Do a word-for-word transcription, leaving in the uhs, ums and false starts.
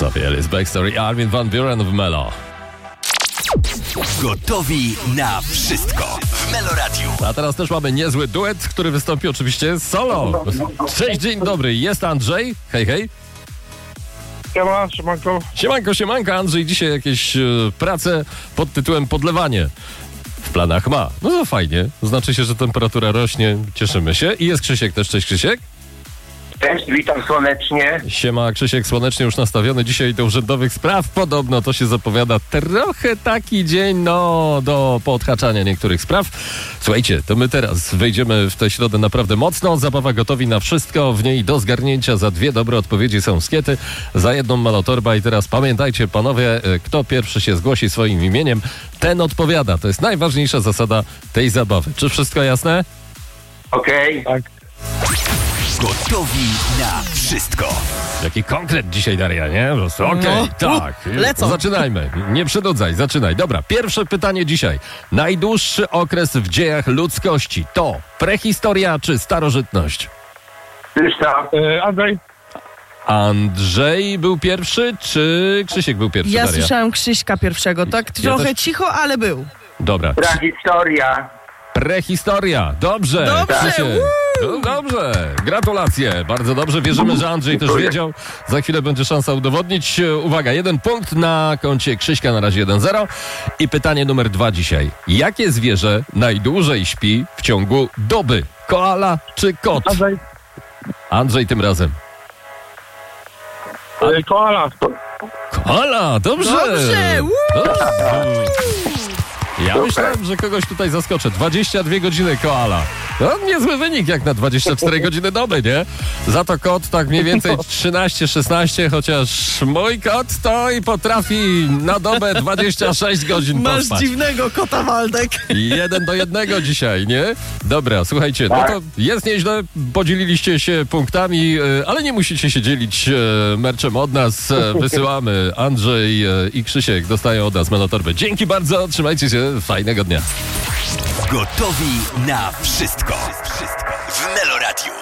Sophie Ellis Backstory, Armin van Buuren w Melo. Gotowi na wszystko w Melo Radiu. A teraz też mamy niezły duet, który wystąpi oczywiście solo. Cześć, dzień dobry, jest Andrzej. Hej, hej. Siema, siemanko. Siemanko, siemanko, Andrzej dzisiaj jakieś e, prace pod tytułem podlewanie w planach ma. No to fajnie, znaczy się, że temperatura rośnie, cieszymy się. I jest Krzysiek też, cześć Krzysiek. Cześć, witam słonecznie. Siema, Krzysiek słonecznie już nastawiony dzisiaj do urzędowych spraw. Podobno to się zapowiada trochę taki dzień, no, do poodhaczania niektórych spraw. Słuchajcie, to my teraz wejdziemy w tę środę naprawdę mocno. Zabawa gotowi na wszystko. W niej do zgarnięcia za dwie dobre odpowiedzi są skiety, za jedną malotorba. I teraz pamiętajcie, panowie, kto pierwszy się zgłosi swoim imieniem, ten odpowiada. To jest najważniejsza zasada tej zabawy. Czy wszystko jasne? Okej. Okay. Tak. Gotowi na wszystko. Jaki konkret dzisiaj, Daria, nie? Po prostu, okej, okay, no, tak. lecą. Zaczynajmy. Nie przynudzaj, zaczynaj. Dobra, pierwsze pytanie dzisiaj. Najdłuższy okres w dziejach ludzkości to prehistoria czy starożytność? Krzysztof. E, Andrzej. Andrzej był pierwszy, czy Krzysiek był pierwszy, Ja Daria? słyszałem Krzyśka pierwszego, tak Ja trochę też. cicho, ale był. Dobra. Prehistoria. Prehistoria. Dobrze. Dobrze, Krzysiek. No, dobrze. Gratulacje. Bardzo dobrze. Wierzymy, że Andrzej też wiedział. Za chwilę będzie szansa udowodnić. Uwaga, jeden punkt na koncie Krzyśka, na razie jeden zero. I pytanie numer dwa dzisiaj. Jakie zwierzę najdłużej śpi w ciągu doby? Koala czy kot? Andrzej. Andrzej tym razem. E, koala. Koala. Dobrze. Dobrze. Dobrze. Ja myślałem, że kogoś tutaj zaskoczę. dwadzieścia dwie godziny koala. No, niezły wynik jak na dwadzieścia cztery godziny doby, nie? Za to kot tak mniej więcej trzynaście szesnaście, chociaż mój kot to i potrafi na dobę dwadzieścia sześć godzin Masz pospać. dziwnego kota, Waldek. Jeden do jednego dzisiaj, nie? Dobra, słuchajcie, no to jest nieźle, podzieliliście się punktami, e, ale nie musicie się dzielić e, merczem od nas. E, Wysyłamy. Andrzej e, i Krzysiek dostają od nas malotorby. Dzięki bardzo, trzymajcie się, fajnego dnia. Gotowi na wszystko w Melo Radiu.